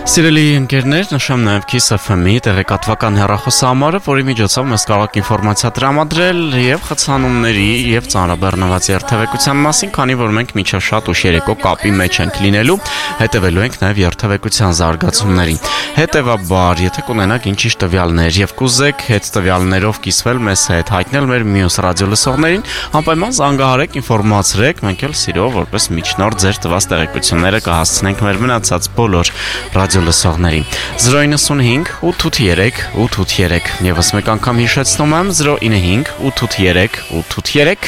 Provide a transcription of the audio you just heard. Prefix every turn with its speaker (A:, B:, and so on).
A: Սիրելի ընկերներ, նշեմ նաև Kiss FM-ի տեղեկատվական հեռախոսահամարը, որի միջոցով մեզ կարող եք ինֆորմացիա տրամադրել եւ խցանումների եւ ծանրաբեռնված երթևեկության մասին, քանի որ մենք միջաշատ ուշ երեկո կապի մեջ ենք լինելու, հետևելու ենք նաև երթևեկության զարգացումներին։ Հետևաբար, եթե կունենաք ինչ-ինչ տվյալներ եւ կուզեք հետ տվյալներով կիսվել մեզ հետ, հայտնել մեր մյուս ռադիոլսողներին, անպայման զանգահարեք, ինֆորմացրեք, մենք էլ սիրով որպես միջնորդ ձեր տված տեղեկությունները կհասցնենք մեր մնացած բոլոր ռադիոլսողներին 095 883 883 Եվս մեկ անգամ հիշեցնում եմ 095 883 883